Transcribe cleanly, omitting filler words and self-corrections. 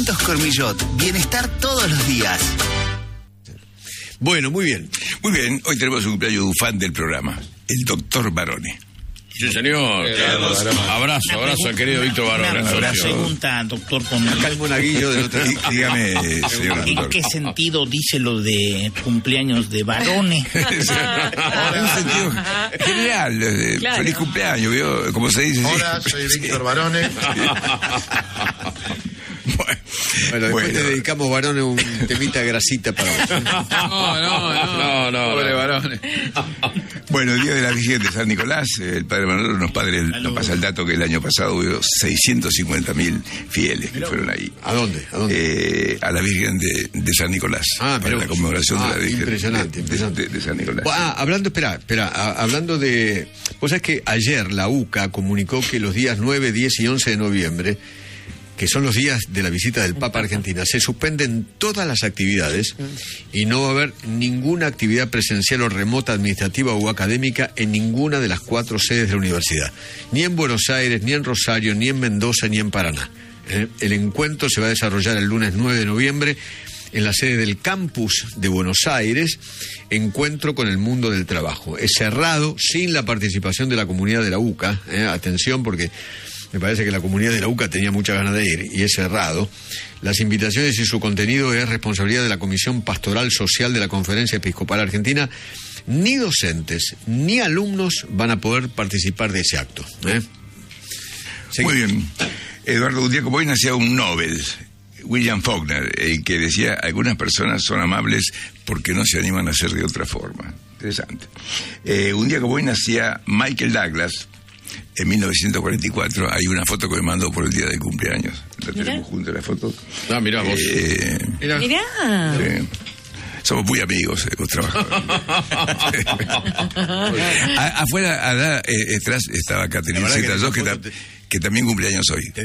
Alimentos Cormillot, bienestar todos los días. Bueno, muy bien. Muy bien, hoy tenemos un cumpleaños de un fan del programa, el doctor Barone. Sí, señor. Abrazo al querido Víctor Barone. Una pregunta, doctor. Acá el monaguillo del otro día. Dígame, señor ¿En doctor. qué sentido dice lo de cumpleaños de Barone? En un sentido general, Claro. feliz cumpleaños, ¿vio? Como se dice. Hola, soy Víctor Barone. Bueno, después te dedicamos, Barone, un temita grasita para vos. No. Pobre Barone. Bueno, el día de la Virgen de San Nicolás, el padre Manolo nos pasa el dato que el año pasado hubo 650.000 fieles que fueron ahí. ¿A dónde? A la Virgen de San Nicolás. Ah, para la conmemoración de la Virgen impresionante. de San Nicolás. Hablando de... Vos sabés que ayer la UCA comunicó que los días 9, 10 y 11 de noviembre, que son los días de la visita del Papa a Argentina, se suspenden todas las actividades y no va a haber ninguna actividad presencial o remota, administrativa o académica en ninguna de las 4 sedes de la universidad. Ni en Buenos Aires, ni en Rosario, ni en Mendoza, ni en Paraná. El encuentro se va a desarrollar el lunes 9 de noviembre en la sede del campus de Buenos Aires, encuentro con el mundo del trabajo. Es cerrado, sin la participación de la comunidad de la UCA. Atención, porque me parece que la comunidad de la UCA tenía muchas ganas de ir, y es cerrado. Las invitaciones y su contenido es responsabilidad de la Comisión Pastoral Social de la Conferencia Episcopal Argentina. Ni docentes, ni alumnos van a poder participar de ese acto. Muy bien. Eduardo, un día como hoy nacía un Nobel, William Faulkner, que decía: algunas personas son amables porque no se animan a ser de otra forma. Interesante. Un día como hoy nacía Michael Douglas. En 1944 hay una foto que me mandó por el día del cumpleaños. La tenemos juntos, la foto. Ah, mirá vos. Mirá. Sí. Somos muy amigos, hemos trabajado. Afuera, atrás estaba Catherine Zeta-Jones, que también cumpleaños hoy.